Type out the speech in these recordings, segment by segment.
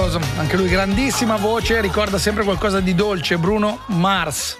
meraviglioso, anche lui grandissima voce, ricorda sempre qualcosa di dolce. Bruno Mars.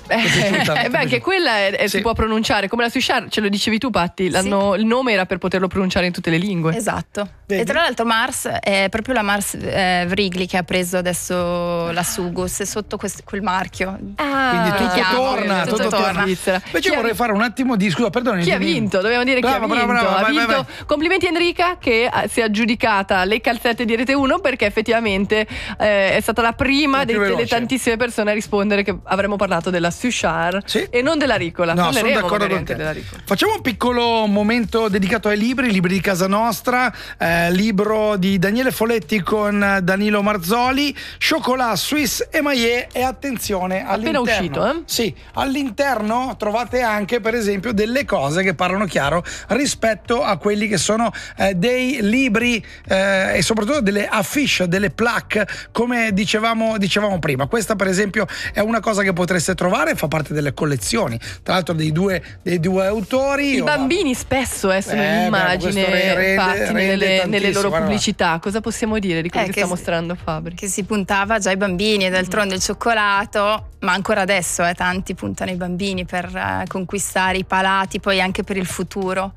Anche quella si può pronunciare come la Sushar, ce lo dicevi tu, Patti. Il nome era per poterlo pronunciare in tutte le lingue. Esatto. Vedi? E tra l'altro Mars è proprio la Mars Wrigley che ha preso adesso la Sugus, è sotto quel marchio. Quindi tutto torna. Svizzera. Invece vorrei fare un attimo di scusa, perdoni. Chi ha vinto? Dobbiamo dire chi ha vinto. Brava, vai. Complimenti Enrica, che si è aggiudicata le calzette di Rete 1, perché effettivamente è stata la prima delle tantissime persone a rispondere che avremmo parlato della Sushar e non della Ricola. No, sono d'accordo con te. Facciamo un piccolo momento dedicato ai libri di casa nostra. Libro di Daniele Foletti con Danilo Marzoli, Chocolat Suisse Emaillé, e attenzione, appena uscito, Sì, all'interno trovate anche per esempio delle cose che parlano chiaro rispetto a quelli che sono dei libri e soprattutto delle affiche, delle plaque, come dicevamo prima. Questa per esempio è una cosa che potreste trovare, fa parte delle collezioni, tra l'altro dei due autori. I bambini spesso sono un'immagine nelle loro pubblicità. Cosa possiamo dire di quello che sta mostrando Fabri? Che si puntava già ai bambini, e d'altronde il cioccolato, ma ancora adesso tanti puntano ai bambini per conquistare i palati, poi anche per il futuro.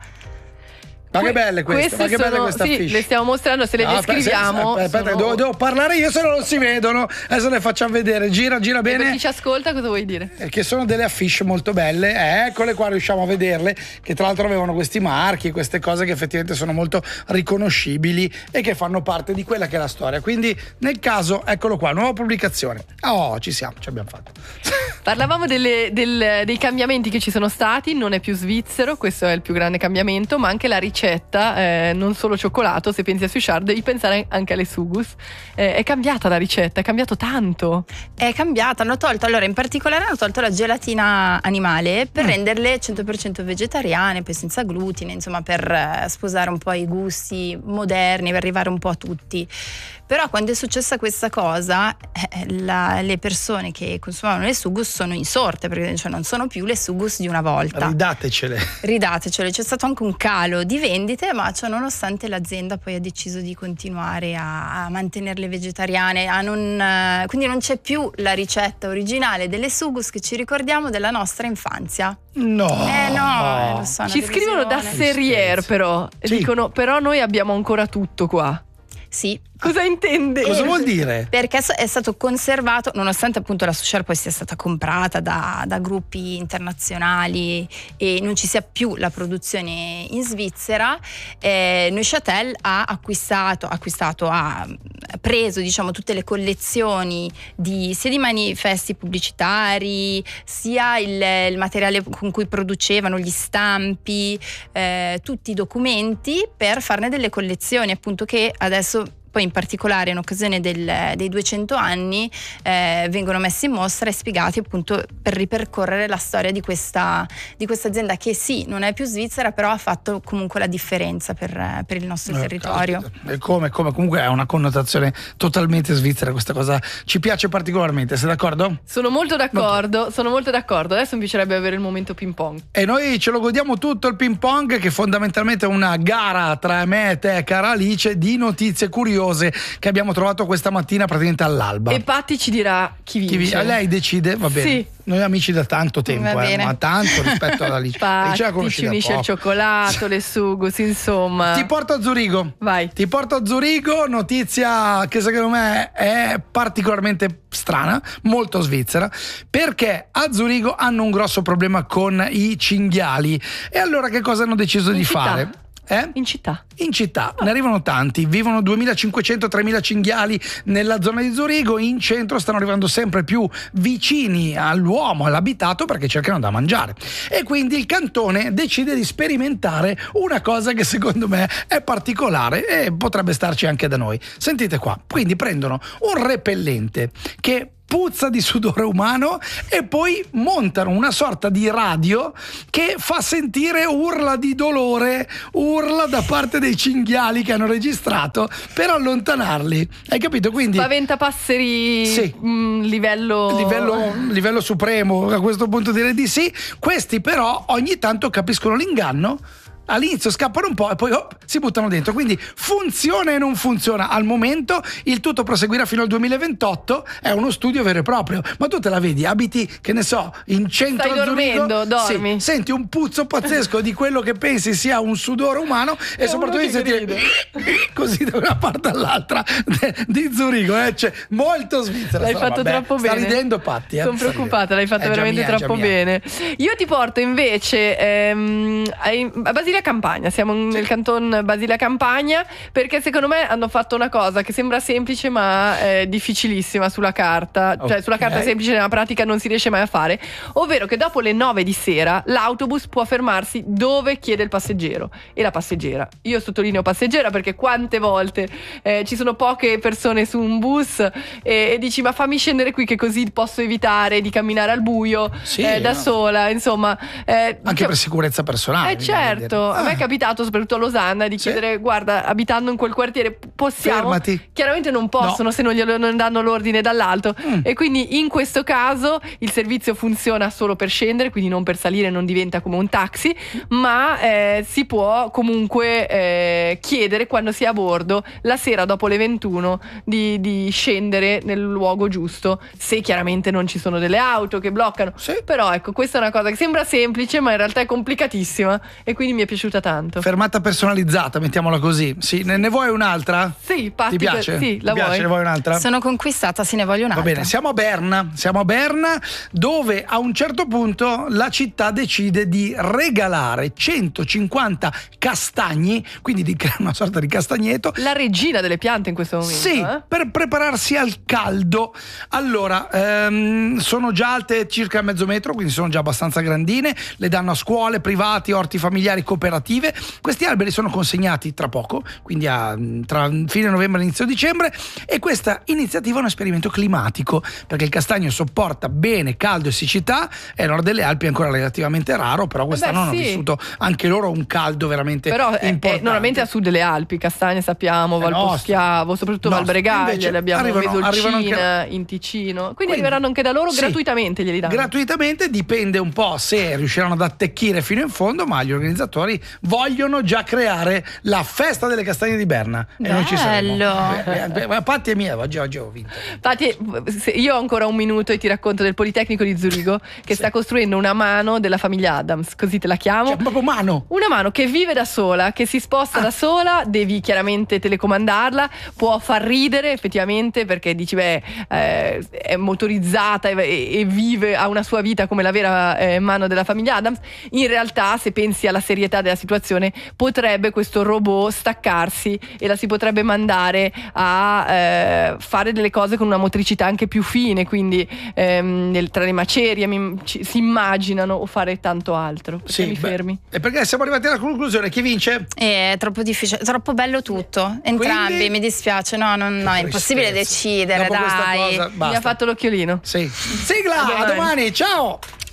Ma che belle queste affiche. Le stiamo mostrando, se le descriviamo. Aspetta, devo parlare io, se no non si vedono. Adesso le facciamo vedere. Gira bene. Per chi ci ascolta, cosa vuoi dire? Che sono delle affiche molto belle. Eccole qua, riusciamo a vederle. Che tra l'altro avevano questi marchi, queste cose che effettivamente sono molto riconoscibili e che fanno parte di quella che è la storia. Quindi, nel caso, eccolo qua, nuova pubblicazione. Ci siamo, ci abbiamo fatto. Parlavamo dei cambiamenti che ci sono stati. Non è più svizzero, questo è il più grande cambiamento, ma anche la ricetta. Non solo cioccolato, se pensi a Sushar devi pensare anche alle Sugus. È cambiata la ricetta, è cambiato tanto. È cambiata, in particolare hanno tolto la gelatina animale per renderle 100% vegetariane, poi senza glutine, insomma per sposare un po' i gusti moderni, per arrivare un po' a tutti. Però quando è successa questa cosa le persone che consumavano le Sugus sono insorte, perché non sono più le Sugus di una volta. Ridatecele, c'è stato anche un calo di vendite, ma nonostante l'azienda poi ha deciso di continuare a mantenerle vegetariane, quindi non c'è più la ricetta originale delle Sugus che ci ricordiamo della nostra infanzia. No, lo so, ci scrivono da Serrier, però dicono però noi abbiamo ancora tutto qua. Sì. Cosa intende? Cosa vuol dire? Perché è stato conservato, nonostante appunto la Sushar poi sia stata comprata da gruppi internazionali e non ci sia più la produzione in Svizzera. Neuchâtel ha preso tutte le collezioni sia di manifesti pubblicitari, sia il materiale con cui producevano, gli stampi, tutti i documenti, per farne delle collezioni, appunto, che adesso poi in particolare in occasione dei 200 anni vengono messi in mostra e spiegati, appunto, per ripercorrere la storia di questa azienda che non è più svizzera, però ha fatto comunque la differenza per il nostro territorio. E come comunque ha una connotazione totalmente svizzera questa cosa, ci piace particolarmente. Sei d'accordo? Sono molto d'accordo. Adesso mi piacerebbe avere il momento ping pong. E noi ce lo godiamo tutto il ping pong, che fondamentalmente è una gara tra me e te, cara Alice, di notizie curiose che abbiamo trovato questa mattina praticamente all'alba. E Patti ci dirà chi vince. Lei decide, va bene. Sì. Noi amici da tanto tempo, ma tanto rispetto alla Alice. Patti ci unisce il cioccolato, le Sugus, insomma. Ti porto a Zurigo. Vai. Ti porto a Zurigo, notizia che secondo me è particolarmente strana, molto svizzera, perché a Zurigo hanno un grosso problema con i cinghiali. E allora che cosa hanno deciso di fare? In città. Ne arrivano tanti, vivono 2500-3000 cinghiali nella zona di Zurigo. In centro stanno arrivando sempre più vicini all'uomo, all'abitato, perché cercano da mangiare. E quindi il cantone decide di sperimentare una cosa che secondo me è particolare e potrebbe starci anche da noi. Sentite qua, quindi prendono un repellente che puzza di sudore umano e poi montano una sorta di radio che fa sentire urla di dolore, urla da parte dei cinghiali che hanno registrato, per allontanarli. Hai capito? Quindi spaventapasseri, livello supremo, a questo punto direi di sì. Questi però ogni tanto capiscono l'inganno all'inizio scappano un po' e poi si buttano dentro, quindi funziona e non funziona. Al momento il tutto proseguirà fino al 2028, è uno studio vero e proprio. Ma tu te la vedi, abiti, che ne so, in centro Stai a Zurigo, dormendo, dormi. sì, senti un puzzo pazzesco di quello che pensi sia un sudore umano e soprattutto uno che senti grida. così da una parte all'altra di Zurigo, cioè molto svizzera. L'hai sta fatto roba. troppo Sta bene. ridendo Patti. Sono preoccupata, l'hai fatta veramente troppo bene. Io ti porto invece a Basilea Campagna. Siamo nel canton Basilea Campagna, perché secondo me hanno fatto una cosa che sembra semplice ma è difficilissima sulla carta. Cioè sulla carta è semplice, nella pratica non si riesce mai a fare. Ovvero che dopo le 9 di sera l'autobus può fermarsi dove chiede il passeggero e la passeggera. Io sottolineo passeggera perché quante volte ci sono poche persone su un bus e dici ma fammi scendere qui che così posso evitare di camminare al buio da sola, insomma anche per sicurezza personale. Certo, a me è capitato soprattutto a Losanna di chiedere guarda, abitando in quel quartiere possiamo? Fermati. Chiaramente non possono, se non danno l'ordine dall'alto e quindi in questo caso il servizio funziona solo per scendere, quindi non per salire, non diventa come un taxi, ma si può comunque chiedere quando si è a bordo la sera dopo le 21 di scendere nel luogo giusto, se chiaramente non ci sono delle auto che bloccano. Però ecco, questa è una cosa che sembra semplice ma in realtà è complicatissima e quindi mi è piaciuta tanto. Fermata personalizzata, mettiamola così. Sì, ne vuoi un'altra? Sì, Patti, ti piace? Sì, la ti piace? vuoi? Ne vuoi un'altra? Sono conquistata, sì, ne voglio un'altra. Va bene, siamo a Berna, dove a un certo punto la città decide di regalare 150 castagni, quindi di creare una sorta di castagneto. La regina delle piante in questo momento. Sì, per prepararsi al caldo. Allora, sono già alte circa mezzo metro, quindi sono già abbastanza grandine. Le danno a scuole, privati, orti familiari, cooperative. Questi alberi sono consegnati tra poco, quindi tra fine novembre e inizio dicembre. E questa iniziativa è un esperimento climatico, perché il castagno sopporta bene caldo e siccità, e nord delle Alpi è ancora relativamente raro, però quest'anno hanno vissuto anche loro un caldo veramente importante. Normalmente a sud delle Alpi, castagne sappiamo, Valposchiavo, soprattutto Val Bregaglia, le abbiamo Mesolcina, in Ticino, quindi arriveranno anche da loro gratuitamente, glieli danno. Gratuitamente, dipende un po' se riusciranno ad attecchire fino in fondo, ma gli organizzatori vogliono già creare la festa delle castagne di Berna. Bello. E noi ci saremo. Patti e mia, oggi ho vinto. Patti, io ho ancora un minuto e ti racconto del Politecnico di Zurigo che sta costruendo una mano della famiglia Adams, così te la chiamo. Cioè, proprio mano. Una mano che vive da sola, che si sposta da sola, devi chiaramente telecomandarla, può far ridere effettivamente perché dici è motorizzata e vive, ha una sua vita come la vera mano della famiglia Adams. In realtà, se pensi alla serietà della situazione, potrebbe questo robot staccarsi e la si potrebbe mandare a fare delle cose con una motricità anche più fine, quindi tra le macerie si immaginano, o fare tanto altro. Perché mi fermi? E perché siamo arrivati alla conclusione, chi vince? È troppo difficile, troppo bello tutto, entrambi. Quindi, mi dispiace, no, è impossibile decidere. Dopo dai, cosa, mi ha fatto l'occhiolino. Sì. Sigla, a domani, ciao.